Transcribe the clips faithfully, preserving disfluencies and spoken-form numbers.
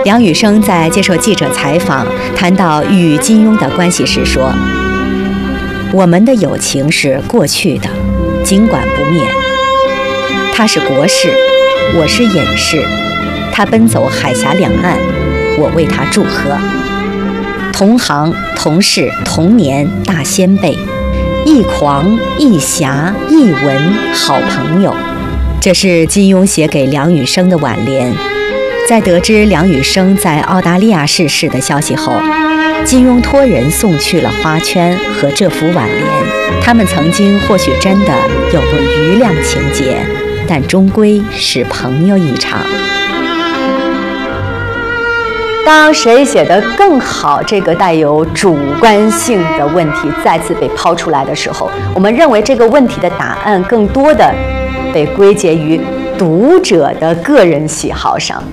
梁羽生在接受记者采访，谈到与金庸的关系时说：“我们的友情是过去的，尽管不灭。他是国士，我是隐士，他奔走海峡两岸，我为他祝贺。同行、同事、同年，大先辈，一狂一侠一文，好朋友。”这是金庸写给梁羽生的挽联。在得知梁羽生在澳大利亚逝世的消息后，金庸托人送去了花圈和这幅挽联。他们曾经或许真的有过余量情节，但终归是朋友一场。当谁写得更好这个带有主观性的问题再次被抛出来的时候，我们认为这个问题的答案更多的被归结于读者的个人喜好上。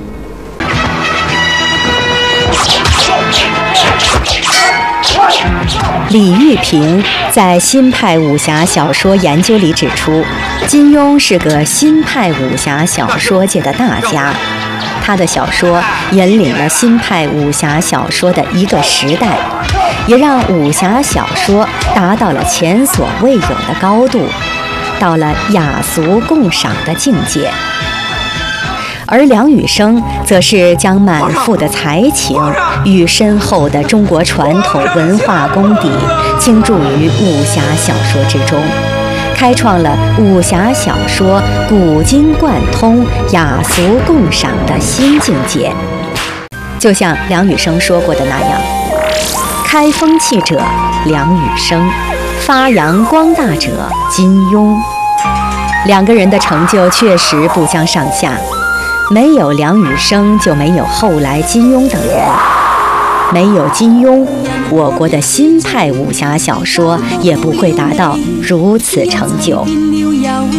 李玉平在新派武侠小说研究里指出，金庸是个新派武侠小说界的大家，他的小说引领了新派武侠小说的一个时代，也让武侠小说达到了前所未有的高度，到了雅俗共赏的境界。而梁羽生则是将满腹的才情与深厚的中国传统文化功底倾注于武侠小说之中，开创了武侠小说古今贯通、雅俗共赏的新境界。就像梁羽生说过的那样，开风气者梁羽生，发扬光大者金庸。两个人的成就确实不相上下，没有梁羽生就没有后来金庸等人，没有金庸，我国的新派武侠小说也不会达到如此成就。